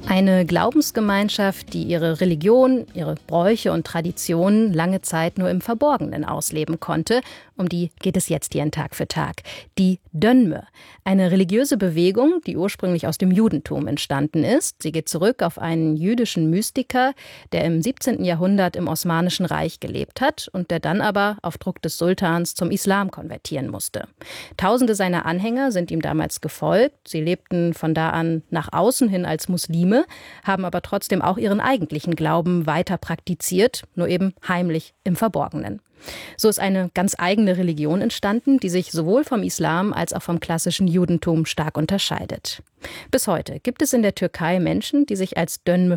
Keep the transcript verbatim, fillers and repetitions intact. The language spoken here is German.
Eine Glaubensgemeinschaft, die ihre Religion, ihre Bräuche und Traditionen lange Zeit nur im Verborgenen ausleben konnte. Um die geht es jetzt hier in Tag für Tag. Die Dönme, eine religiöse Bewegung, die ursprünglich aus dem Judentum entstanden ist. Sie geht zurück auf einen jüdischen Mystiker, der im siebzehnten Jahrhundert im Osmanischen Reich gelebt hat und der dann aber auf Druck des Sultans zum Islam konvertieren musste. Tausende seiner Anhänger sind ihm damals gefolgt. Sie lebten von da an nach außen hin als Muslime, haben aber trotzdem auch ihren eigentlichen Glauben weiter praktiziert, nur eben heimlich im Verborgenen. So ist eine ganz eigene Religion entstanden, die sich sowohl vom Islam als auch vom klassischen Judentum stark unterscheidet. Bis heute gibt es in der Türkei Menschen, die sich als Dönme